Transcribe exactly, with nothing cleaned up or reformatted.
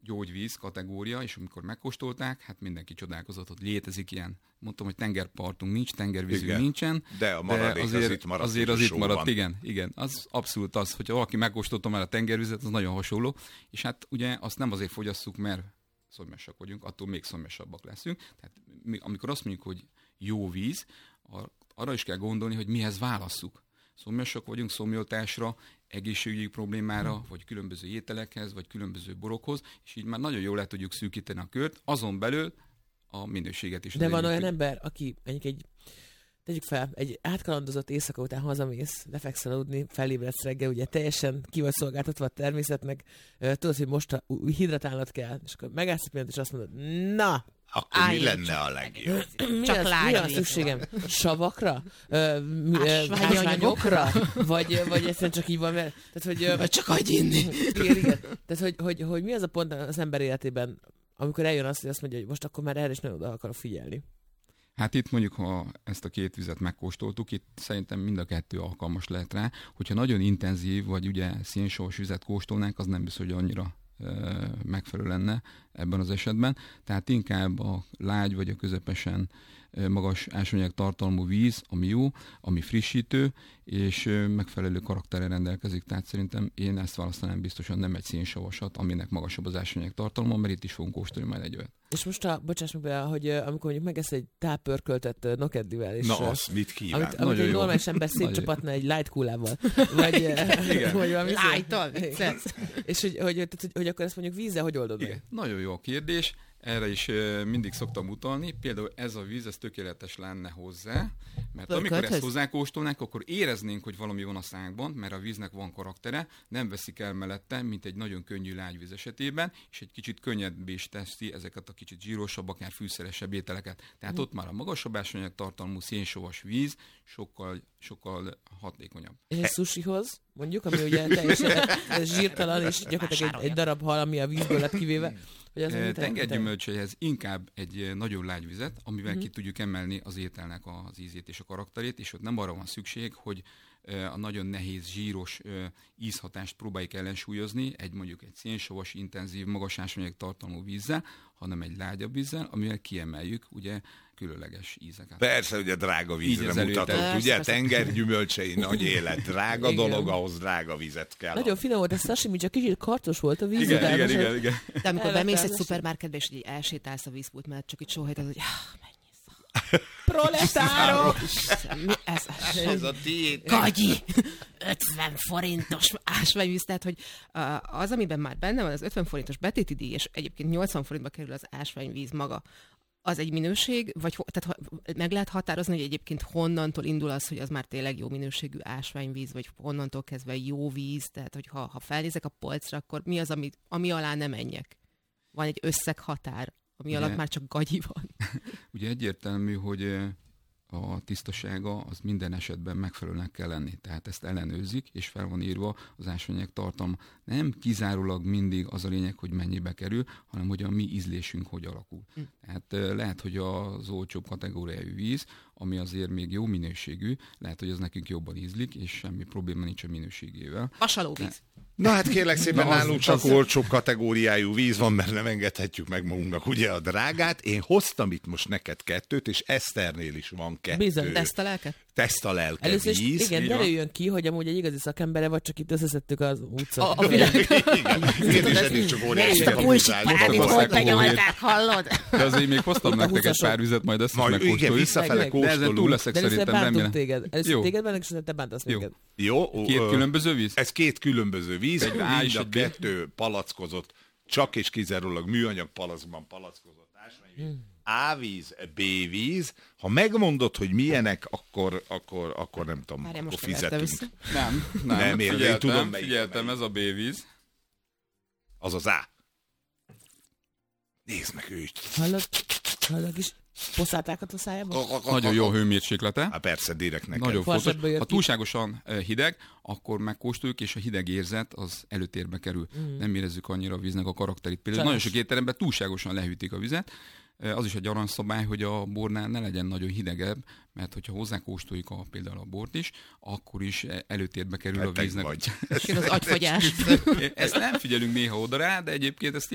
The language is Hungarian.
gyógyvíz kategória, és amikor megkóstolták, hát mindenki csodálkozott, hogy létezik ilyen. Mondtam, hogy tengerpartunk nincs, tengervízünk igen. nincsen. De a maradék de azért, az itt maradt. Azért az itt maradt, igen, igen. Az abszolút az, hogyha valaki megkóstolta már a tengervizet, az nagyon hasonló. És hát ugye azt nem azért fogyasszuk, mert szomjasak vagyunk, attól még szomjasabbak leszünk. Tehát amikor azt mondjuk, hogy jó víz, arra is kell gondolni, hogy mihez válasszuk. Szomjasak vagyunk szomjoltásra, egészségügyi problémára, vagy különböző ételekhez, vagy különböző borokhoz, és így már nagyon jól le tudjuk szűkíteni a kört, azon belül a minőséget is. De van olyan ember, aki mondjuk egy, tegyük fel, egy átkalandozott éjszaka után hazamész, lefekszel aludni, felébredsz reggel, ugye teljesen ki vagy szolgáltatva a természetnek, tudod, hogy most hidratálnod kell, és akkor megállsz egy és azt mondod, na, akkor mi lenne a legjobb? Csak lágy. Mi a szükségem? Savakra? Ásványokra? Vagy, vagy egyszerűen csak így van, mert... Tehát, hogy, vagy csak hagyj inni. Igen, igen. Tehát, hogy, hogy, hogy mi az a pont az ember életében, amikor eljön az, hogy azt mondja, hogy most akkor már erre is nagyon oda akarok figyelni. Hát itt mondjuk, ha ezt a két vizet megkóstoltuk, itt szerintem mind a kettő alkalmas lehet rá. Hogyha nagyon intenzív, vagy ugye szénsavas vizet kóstolnánk, az nem biztos, hogy annyira megfelelő lenne ebben az esetben. Tehát inkább a lágy vagy a közepesen magas ásványanyag tartalmú víz, ami jó, ami frissítő, és megfelelő karakterrel rendelkezik. Tehát szerintem én ezt választanám biztosan, nem egy szénsavasat, aminek magasabb az ásványanyag tartalma, mert itt is fogunk kóstolni majd egy olyat. És most, a, bocsáss meg be, hogy amikor mondjuk megesz egy táppörköltet nokeddivel, és... Na, azt mit kíván? Amit, amit egy normális ember szétcsapatna egy light coolával. Vagy, vagy valami... Light-tal? És hogy, hogy, hogy, hogy, hogy akkor ezt mondjuk vízzel hogy oldod meg? Nagyon jó a kérdés. Erre is mindig szoktam utalni. Például ez a víz, ez tökéletes lenne hozzá, mert Pörkölthöz? Amikor ezt hozzákóstolnánk, akkor éreznénk, hogy valami van a szánkban, mert a víznek van karaktere, nem veszik el mellette, mint egy nagyon könnyű lágyvíz esetében, és egy kicsit könnyebbé is teszi ezeket a kicsit zsírosabb, akár fűszeresebb ételeket. Tehát mm. ott már a magasabb ásványanyag tartalmú szénsavas víz sokkal, sokkal hatékonyabb. És egy sushihoz, mondjuk, ami ugye teljesen zsírtalan, és gyakorlatilag egy, egy darab hal, ami a vízből lett kivéve. Tengergyümölcséhez inkább egy nagyon lágy vizet, amivel uh-huh. ki tudjuk emelni az ételnek az ízét és a karakterét, és ott nem arra van szükség, hogy a nagyon nehéz, zsíros ízhatást próbáljuk ellensúlyozni, egy mondjuk egy szénsavas, intenzív, magas ásványanyag tartalmú vízzel, hanem egy lágyabb vízzel, amivel kiemeljük ugye különleges ízeket. Persze, ugye drága vízre mutatott, ugye? Tengergyümölcsei nagy élet, drága igen. dolog, ahhoz drága vizet kell. Nagyon finom volt a sashimi, csak kicsit kartos volt a víz. Igen, igen, igen, igen. De amikor bemész egy szupermarketbe, és így elsétálsz a vízpult mellett, csak így sóhajtod, hogy mennyi szar. Proletáros! ez, ez a tiéd. Gagyi! ötven forintos ásványvíz, tehát hogy az, amiben már benne van, az ötven forintos betéti díj, és egyébként nyolcvan forintba kerül az ásványvíz maga, az egy minőség, vagy tehát meg lehet határozni, hogy egyébként honnantól indul az, hogy az már tényleg jó minőségű ásványvíz, vagy honnantól kezdve jó víz, tehát hogy ha, ha felnézek a polcra, akkor mi az, ami, ami alá nem menjek? Van egy összeghatár, ami ugye, alatt már csak gagyi van. Ugye egyértelmű, hogy a tisztasága az minden esetben megfelelőnek kell lenni. Tehát ezt ellenőrzik, és fel van írva az ásványanyag tartalma. Nem kizárólag mindig az a lényeg, hogy mennyibe kerül, hanem hogy a mi ízlésünk hogy alakul. Mm. Tehát lehet, hogy az olcsóbb kategóriájú víz, ami azért még jó minőségű, lehet, hogy az nekünk jobban ízlik, és semmi probléma nincs a minőségével. Vasalóvíz. Na hát kérlek szépen, Na, nálunk az, csak az... olcsóbb kategóriájú víz van, mert nem engedhetjük meg magunknak ugye a drágát. Én hoztam itt most neked kettőt, és Eszternél is van kettő. Bizony, teszt a lelke? Teszt a lelke először is, víz. igen, derüljön ki, hogy amúgy egy igazi szakembere vagy, csak itt összeszedtük az utca. A, a világ. Igen, is eddig csak óriási a párvit, hogy benyomták, hallod? De azért még hoztam nektek egy pár vizet, majd ezt is megkóstoljuk. Igen, visszafele de ezen túl leszek szerintem, remélem. Téged. Először téged bennek, és te bántasz minket. Jó. Két különböző víz? Ez két különböző víz, egy mind a kettő palackozott, csak és kizárólag műanyag palackban palackozott ásványvíz. A-víz, B-víz. Ha megmondod, hogy milyenek, akkor, akkor, akkor nem tudom, Várjál, akkor most fizetünk. Nem, nem. nem én, figyeltem, én tudom, melyik, figyeltem, melyik. Ez a B-víz. Az az A. Nézd meg őt. Hallod? Hallod is? Poszáltákat a szájában? Nagyon jó hőmérséklete. Há, persze, direkt neked. Nagyon fontos. Ha túlságosan hideg, akkor megkóstoljuk, és a hideg érzet az előtérbe kerül. Mm. Nem érezzük annyira a víznek a karakterét. Például nagyon sok étteremben túlságosan lehűtik a vizet. Az is egy aranyszabály, hogy a bornál ne legyen nagyon hidegebb, mert hogyha hozzákóstoljuk a, például a bort is, akkor is előtérbe kerül Beteg a víznek. Vagy. Az agyfagyás. Ezt nem figyelünk néha oda rá, de egyébként ezt